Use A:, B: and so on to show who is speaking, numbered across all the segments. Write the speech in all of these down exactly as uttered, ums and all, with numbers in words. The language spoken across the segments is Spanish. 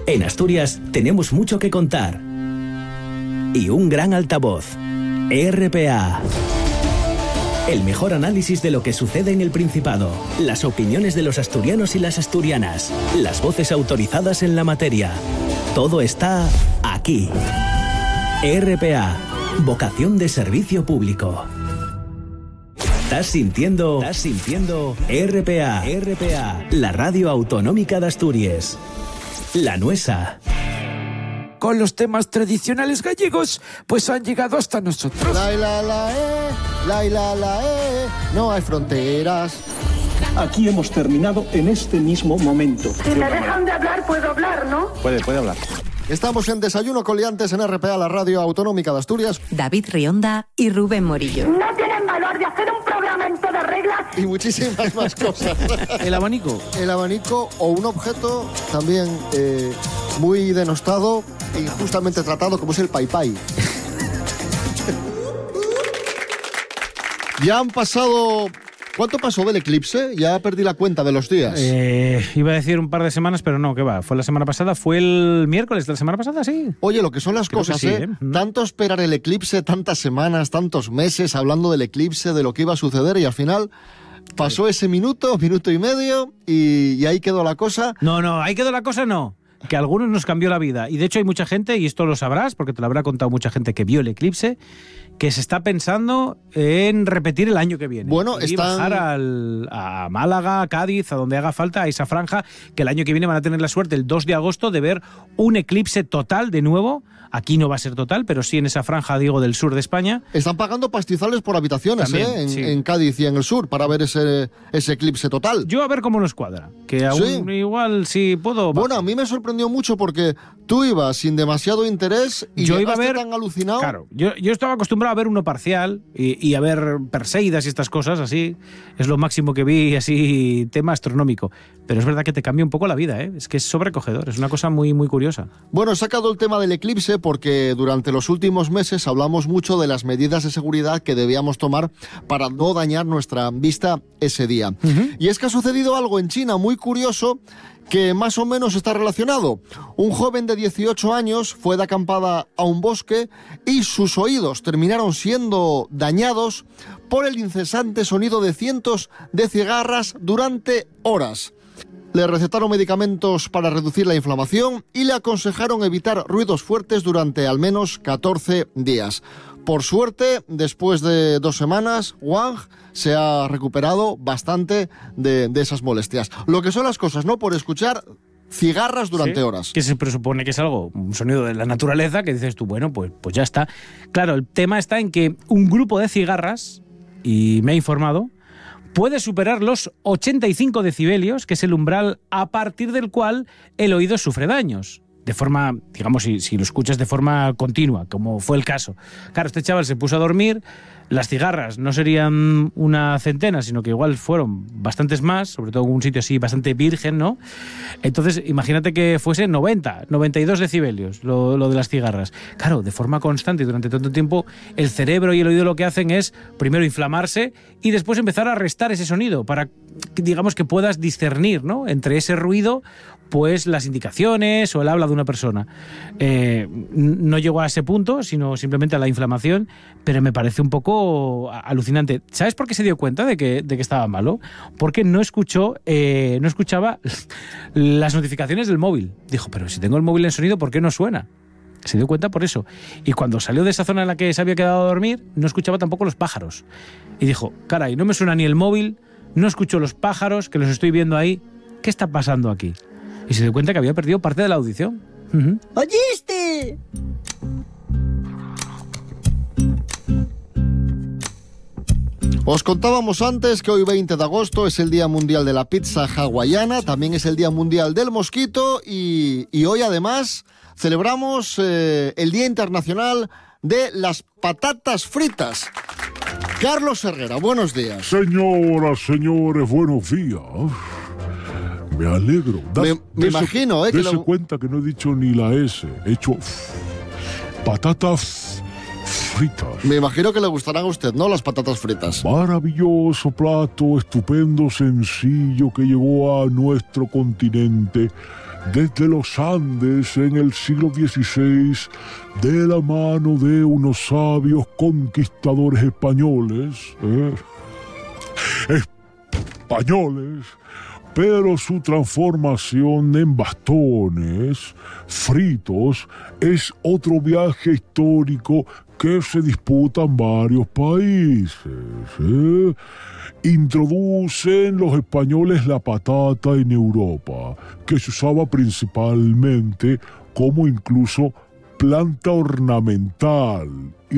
A: En Asturias tenemos mucho que contar. Y un gran altavoz. R P A. El mejor análisis de lo que sucede en el Principado. Las opiniones de los asturianos y las asturianas. Las voces autorizadas en la materia. Todo está aquí. R P A. Vocación de servicio público. ¿Estás sintiendo? ¿Estás sintiendo? R P A. R P A. La radio autonómica de Asturias. La Nuesa.
B: Con los temas tradicionales gallegos, pues han llegado hasta nosotros.
C: La, la, la, eh, la, la, la, eh, no hay fronteras.
D: Aquí hemos terminado en este mismo momento.
E: Si me dejan de hablar, puedo hablar, ¿no?
D: Puede, puede hablar.
C: Estamos en Desayuno con Liantes en R P A, la radio autonómica de Asturias.
F: David Rionda y Rubén Morillo.
E: No tienen valor de hacer un programa en todas reglas.
C: Y muchísimas más cosas.
B: El abanico.
C: El abanico o un objeto también eh, muy denostado e injustamente tratado como es el paipai. Ya han pasado... ¿Cuánto pasó del eclipse? Ya perdí la cuenta de los días.
G: Eh, iba a decir un par de semanas, pero no, ¿qué va? ¿Fue la semana pasada? ¿Fue el miércoles de la semana pasada? Sí.
C: Oye, lo que son las
G: Creo
C: cosas,
G: que sí,
C: ¿eh?
G: ¿eh?
C: Tanto esperar el eclipse, tantas semanas, tantos meses hablando del eclipse, de lo que iba a suceder y al final... Pasó ese minuto, minuto y medio y, y ahí quedó la cosa.
G: No, no, ahí quedó la cosa, no. Que a algunos nos cambió la vida. Y de hecho hay mucha gente, y esto lo sabrás, porque te lo habrá contado mucha gente que vio el eclipse, que se está pensando en repetir el año que viene.
C: Bueno,
G: y
C: están...
G: bajar al, a Málaga, a Cádiz, a donde haga falta, a esa franja, que el año que viene van a tener la suerte, el dos de agosto, de ver un eclipse total de nuevo. Aquí no va a ser total, pero sí en esa franja, digo, del sur de España.
C: Están pagando pastizales por habitaciones,
G: También,
C: ¿eh? En,
G: sí.
C: en Cádiz y en el sur para ver ese, ese eclipse total.
G: Yo a ver cómo nos cuadra, que aún
C: Sí.
G: igual sí puedo...
C: Bueno, a mí me sorprendió mucho porque tú ibas sin demasiado interés y
G: yo iba a
C: llegaste
G: ver,
C: tan alucinado.
G: Claro, yo, yo estaba acostumbrado a ver uno parcial y, y a ver Perseidas y estas cosas así. Es lo máximo que vi, así, tema astronómico. Pero es verdad que te cambia un poco la vida, ¿eh? Es que es sobrecogedor, es una cosa muy, muy curiosa.
C: Bueno, he sacado el tema del eclipse porque durante los últimos meses hablamos mucho de las medidas de seguridad que debíamos tomar para no dañar nuestra vista ese día.
G: Uh-huh.
C: Y es que ha sucedido algo en China muy curioso que más o menos está relacionado. Un joven de dieciocho años fue de acampada a un bosque y sus oídos terminaron siendo dañados por el incesante sonido de cientos de cigarras durante horas. Le recetaron medicamentos para reducir la inflamación y le aconsejaron evitar ruidos fuertes durante al menos catorce días. Por suerte, después de dos semanas, Wang se ha recuperado bastante de, de esas molestias. Lo que son las cosas, ¿no? Por escuchar cigarras durante
G: Sí,
C: horas.
G: Que se presupone que es algo, un sonido de la naturaleza, que dices tú, bueno, pues, pues ya está. Claro, el tema está en que un grupo de cigarras, y me he informado, puede superar los ochenta y cinco decibelios, que es el umbral a partir del cual el oído sufre daños. De forma, digamos, si, si lo escuchas de forma continua, como fue el caso. Claro, este chaval se puso a dormir, las cigarras no serían una centena, sino que igual fueron bastantes más, sobre todo en un sitio así bastante virgen, ¿no? Entonces, imagínate que fuese noventa, noventa y dos decibelios lo, lo de las cigarras. Claro, de forma constante y durante tanto tiempo, el cerebro y el oído lo que hacen es, primero, inflamarse y después empezar a restar ese sonido para, digamos, que puedas discernir, ¿no?, entre ese ruido, pues las indicaciones o el habla de una persona. Eh, no llegó a ese punto, sino simplemente a la inflamación, pero me parece un poco alucinante. ¿Sabes por qué se dio cuenta de que, de que estaba malo? Porque no escuchó, eh, no escuchaba las notificaciones del móvil. Dijo, pero si tengo el móvil en sonido, ¿por qué no suena? Se dio cuenta por eso. Y cuando salió de esa zona en la que se había quedado a dormir, no escuchaba tampoco los pájaros. Y dijo, caray, no me suena ni el móvil, no escucho los pájaros, que los estoy viendo ahí. ¿Qué está pasando aquí? Y se dio cuenta que había perdido parte de la audición. Uh-huh.
H: ¡Oíste!
C: Os contábamos antes que hoy veinte de agosto es el Día Mundial de la Pizza Hawaiana, también es el Día Mundial del Mosquito y, y hoy además celebramos eh, el Día Internacional de las Patatas Fritas. Carlos Herrera, buenos días.
I: Señoras, señores, buenos días. Me alegro. Das,
C: me me
I: dese,
C: imagino, ¿eh?
I: Dese
C: que lo...
I: cuenta que no he dicho ni la S. He hecho f, patatas fritas.
C: Me imagino que le gustarán a usted, ¿no? Las patatas fritas.
I: Maravilloso plato, estupendo, sencillo, que llegó a nuestro continente desde los Andes en el siglo dieciséis de la mano de unos sabios conquistadores españoles. ¿eh? Españoles. Pero su transformación en bastones fritos es otro viaje histórico que se disputa en varios países. ¿eh? Introducen los españoles la patata en Europa, que se usaba principalmente como incluso planta ornamental,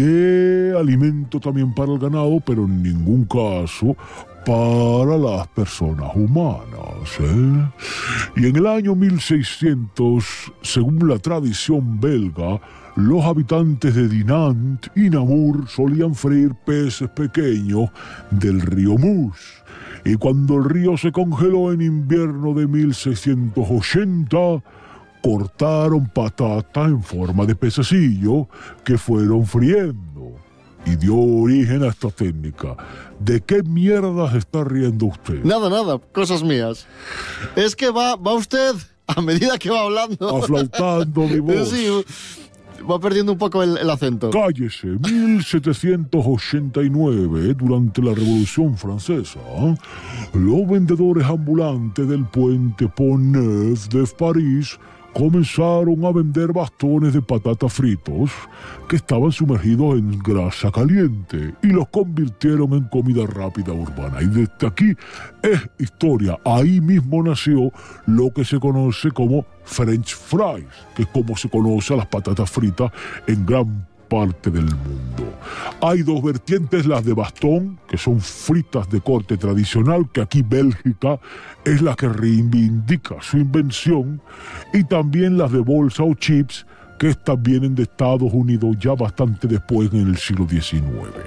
I: y alimento también para el ganado, pero en ningún caso para las personas humanas. ¿eh? Y en el año mil seiscientos, según la tradición belga, los habitantes de Dinant y Namur solían freír peces pequeños del río Mus. Y cuando el río se congeló en invierno de mil seiscientos ochenta, cortaron patata en forma de pececillo que fueron friendo. Y dio origen a esta técnica. ¿De qué mierda se está riendo usted?
C: Nada, nada, cosas mías. Es que va, va usted, a medida que va hablando...
I: Aflautando mi voz.
C: Sí, va perdiendo un poco el, el acento.
I: Cállese. mil setecientos ochenta y nueve, durante la Revolución Francesa, los vendedores ambulantes del puente Pont Neuf de París comenzaron a vender bastones de patata fritos que estaban sumergidos en grasa caliente y los convirtieron en comida rápida urbana. Y desde aquí es historia. Ahí mismo nació lo que se conoce como French fries, que es como se conoce a las patatas fritas en gran parte del mundo. Hay dos vertientes, las de bastón, que son fritas de corte tradicional, que aquí Bélgica es la que reivindica su invención, y también las de bolsa o chips, que estas vienen de Estados Unidos ya bastante después, en el siglo diecinueve.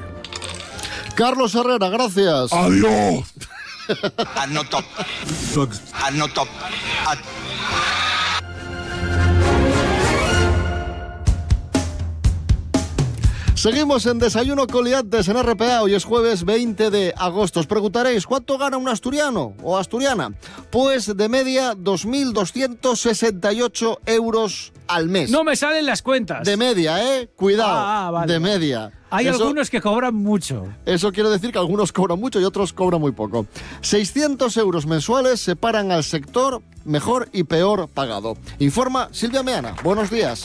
C: Carlos Herrera, gracias.
I: ¡Adiós!
H: Anoto. Anoto.
C: Seguimos en Desayuno con Liantes en R P A. Hoy es jueves veinte de agosto. Os preguntaréis, ¿cuánto gana un asturiano o asturiana? Pues de media dos mil doscientos sesenta y ocho euros al mes.
G: No me salen las cuentas.
C: De media, ¿eh? Cuidado.
G: Ah, ah, vale.
C: De media.
G: Hay
C: Eso,
G: algunos que cobran mucho.
C: Eso quiere decir que algunos cobran mucho y otros cobran muy poco. seiscientos euros mensuales separan al sector mejor y peor pagado. Informa Silvia Meana. Buenos días.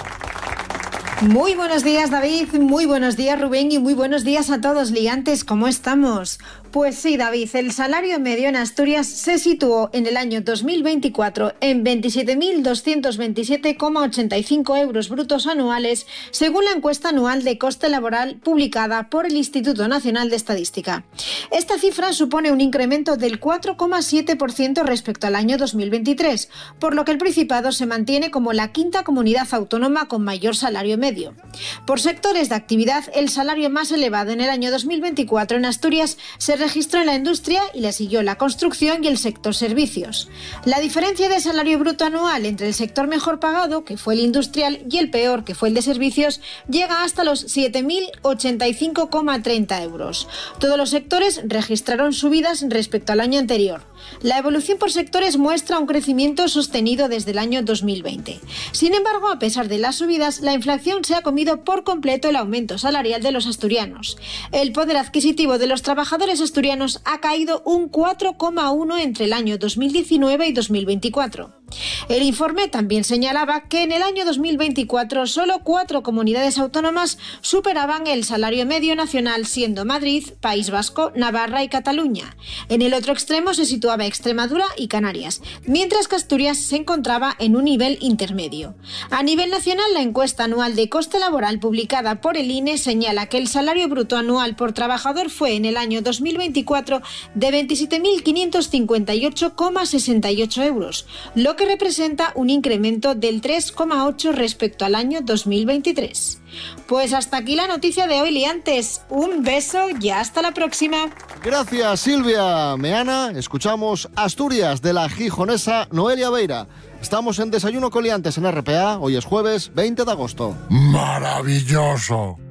J: Muy buenos días, David, muy buenos días, Rubén, y muy buenos días a todos, liantes, ¿cómo estamos? Pues sí, David, el salario medio en Asturias se situó en el año dos mil veinticuatro en veintisiete mil doscientos veintisiete coma ochenta y cinco euros brutos anuales, según la encuesta anual de coste laboral publicada por el Instituto Nacional de Estadística. Esta cifra supone un incremento del cuatro coma siete por ciento respecto al año dos mil veintitrés, por lo que el Principado se mantiene como la quinta comunidad autónoma con mayor salario medio. Medio. Por sectores de actividad, el salario más elevado en el año dos mil veinticuatro en Asturias se registró en la industria y le siguió la construcción y el sector servicios. La diferencia de salario bruto anual entre el sector mejor pagado, que fue el industrial, y el peor, que fue el de servicios, llega hasta los siete mil ochenta y cinco coma treinta euros. Todos los sectores registraron subidas respecto al año anterior. La evolución por sectores muestra un crecimiento sostenido desde el año dos mil veinte. Sin embargo, a pesar de las subidas, la inflación se ha comido por completo el aumento salarial de los asturianos. El poder adquisitivo de los trabajadores asturianos ha caído un cuatro coma uno entre el año dos mil diecinueve y dos mil veinticuatro. El informe también señalaba que en el año dos mil veinticuatro solo cuatro comunidades autónomas superaban el salario medio nacional, siendo Madrid, País Vasco, Navarra y Cataluña. En el otro extremo se situaba Extremadura y Canarias, mientras que Asturias se encontraba en un nivel intermedio. A nivel nacional, la encuesta anual de coste laboral publicada por el I N E señala que el salario bruto anual por trabajador fue en el año dos mil veinticuatro de veintisiete mil quinientos cincuenta y ocho coma sesenta y ocho euros, lo que representa un incremento del tres coma ocho respecto al año dos mil veintitrés. Pues hasta aquí la noticia de hoy, liantes. Un beso y hasta la próxima.
C: Gracias, Silvia Meana. Escuchamos Asturias de la gijonesa Noelia Beira. Estamos en Desayuno con Liantes en R P A. Hoy es jueves veinte de agosto.
I: ¡Maravilloso!